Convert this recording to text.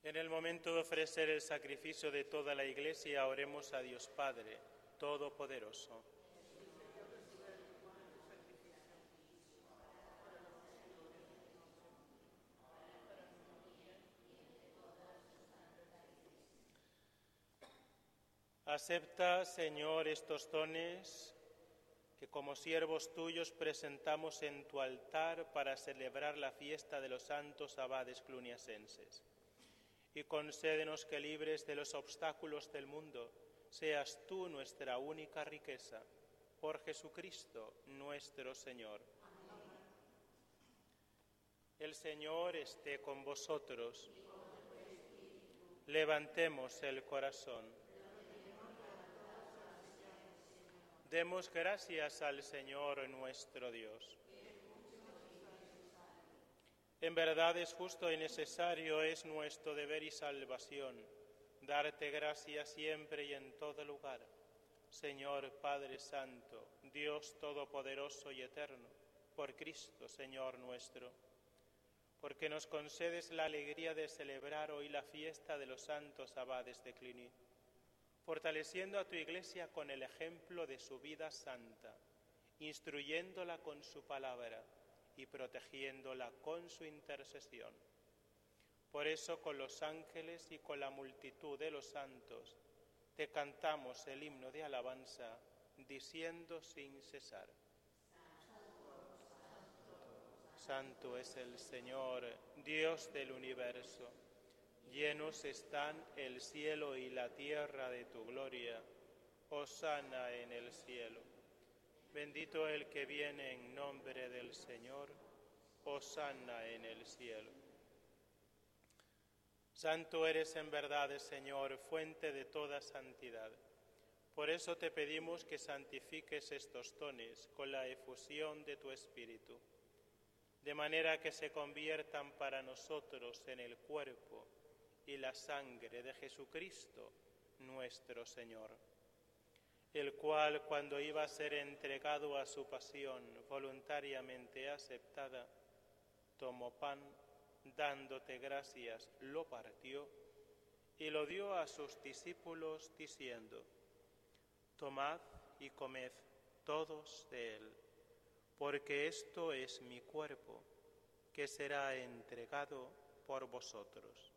En el momento de ofrecer el sacrificio de toda la Iglesia, oremos a Dios Padre Todopoderoso. Acepta, Señor, estos dones que como siervos tuyos presentamos en tu altar para celebrar la fiesta de los santos abades cluniacenses. Y concédenos que, libres de los obstáculos del mundo, seas tú nuestra única riqueza. Por Jesucristo nuestro Señor. Amén. El Señor esté con vosotros. Levantemos el corazón. Demos gracias al Señor nuestro Dios. En verdad es justo y necesario, es nuestro deber y salvación, darte gracias siempre y en todo lugar, Señor Padre Santo, Dios Todopoderoso y Eterno, por Cristo, Señor nuestro, porque nos concedes la alegría de celebrar hoy la fiesta de los santos abades de Cluny, fortaleciendo a tu Iglesia con el ejemplo de su vida santa, instruyéndola con su palabra y protegiéndola con su intercesión. Por eso, con los ángeles y con la multitud de los santos, te cantamos el himno de alabanza, diciendo sin cesar: Santo es el Señor, Dios del universo. Llenos están el cielo y la tierra de tu gloria. Hosana en el cielo. Bendito el que viene en nombre del Señor. Hosana en el cielo. Santo eres en verdad, Señor, fuente de toda santidad. Por eso te pedimos que santifiques estos dones con la efusión de tu Espíritu, de manera que se conviertan para nosotros en el cuerpo y la sangre de Jesucristo, nuestro Señor, el cual, cuando iba a ser entregado a su pasión voluntariamente aceptada, tomó pan, dándote gracias, lo partió y lo dio a sus discípulos, diciendo: Tomad y comed todos de él, porque esto es mi cuerpo, que será entregado por vosotros.